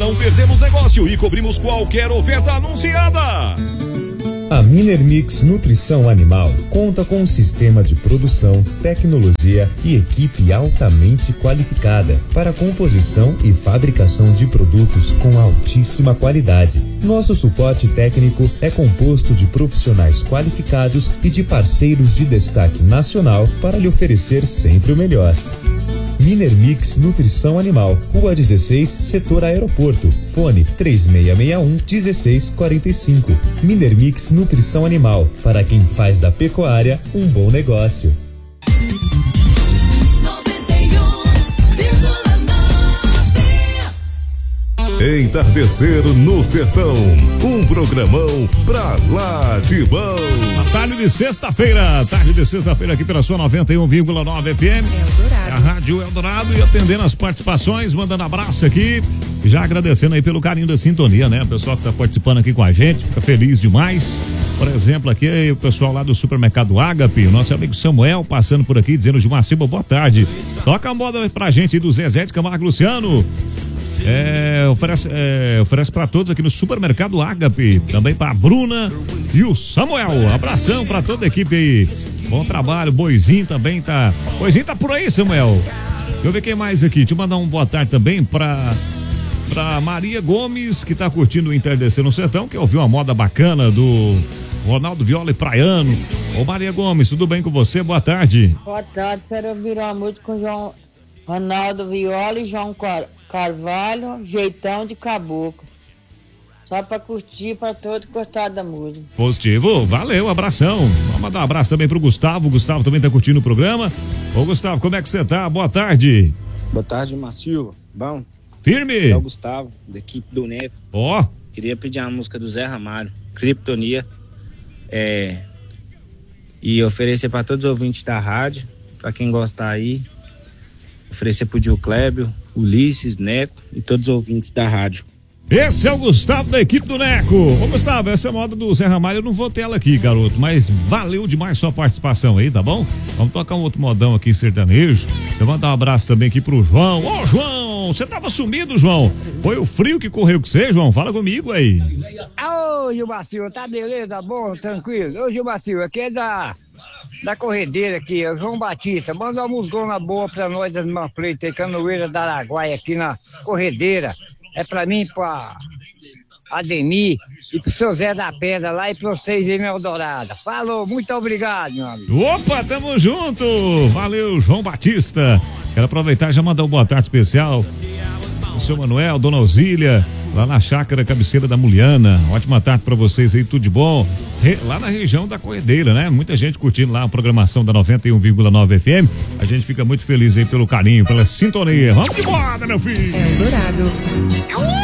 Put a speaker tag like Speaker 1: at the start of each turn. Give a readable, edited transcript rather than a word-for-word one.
Speaker 1: não perdemos negócio e cobrimos qualquer oferta anunciada.
Speaker 2: A Minermix Nutrição Animal conta com um sistema de produção, tecnologia e equipe altamente qualificada para a composição e fabricação de produtos com altíssima qualidade. Nosso suporte técnico é composto de profissionais qualificados e de parceiros de destaque nacional para lhe oferecer sempre o melhor. Minermix Nutrição Animal, Rua 16, Setor Aeroporto, fone 3661-1645. Minermix Nutrição Animal, para quem faz da pecuária um bom negócio.
Speaker 3: Entardecer no Sertão, um programão pra lá de bom.
Speaker 4: Tarde de sexta-feira aqui pela sua 91,9 FM. É a Rádio Eldorado e atendendo as participações, mandando abraço aqui, já agradecendo aí pelo carinho da sintonia, né? O pessoal que tá participando aqui com a gente, fica feliz demais. Por exemplo, aqui o pessoal lá do supermercado Ágape, o nosso amigo Samuel passando por aqui, dizendo: Gilmar, boa tarde. Toca a moda pra gente aí do Zezé de Camargo Luciano. Oferece para todos aqui no supermercado Ágape, também para a Bruna e o Samuel. Abração para toda a equipe aí. Bom trabalho, Boizinho também tá. Boizinho tá por aí, Samuel. Deixa eu ver quem mais aqui. Deixa eu mandar um boa tarde também para Maria Gomes, que tá curtindo o Entardecer no Sertão, que ouviu uma moda bacana do Ronaldo Viola e Praiano. Ô Maria Gomes, tudo bem com você? Boa tarde.
Speaker 5: Boa tarde, quero ouvir uma música com João Ronaldo Viola e João Carvalho, Jeitão de Caboclo. Só pra curtir, pra todo gostar da música.
Speaker 4: Positivo, valeu, abração. Vamos mandar um abraço também pro Gustavo. O Gustavo também tá curtindo o programa. Ô Gustavo, como é que você tá? Boa tarde.
Speaker 6: Boa tarde, Silva. Bom?
Speaker 4: Firme.
Speaker 6: É o Gustavo, da equipe do Neto.
Speaker 4: Ó.
Speaker 6: Queria pedir uma música do Zé Ramalho, Criptonia. E oferecer pra todos os ouvintes da rádio, pra quem gostar aí. Oferecer pro Gil Clébio, Ulisses, Neco e todos os ouvintes da rádio.
Speaker 4: Esse é o Gustavo da equipe do Neco. Ô Gustavo, essa moda do Zé Ramalho, eu não vou ter ela aqui, garoto, mas valeu demais sua participação aí, tá bom? Vamos tocar um outro modão aqui sertanejo. Eu mandar um abraço também aqui pro João. Ô João, você tava sumido, João. Foi o frio que correu com você, João? Fala comigo aí.
Speaker 7: Ô Gilmar Silva, tá beleza? Bom, tranquilo? Ô Gilmar Silva, aqui é da corredeira aqui, é o João Batista. Manda uma musgona boa pra nós das Manfreitas, Canoeira da Araguaia aqui na corredeira. É pra mim, pra Ademir e pro seu Zé da Pedra lá e pra vocês aí, meu Eldorado. Falou, muito obrigado, meu amigo.
Speaker 4: Opa, tamo junto. Valeu, João Batista. Quero aproveitar e já mandar um boa tarde especial o seu Manuel, Dona Osília, lá na chácara cabeceira da Muliana. Ótima tarde pra vocês aí, tudo de bom. Lá na região da Corredeira, né? Muita gente curtindo lá a programação da 91,9 FM. A gente fica muito feliz aí pelo carinho, pela sintonia. Vamos embora, meu filho!
Speaker 8: Eldorado.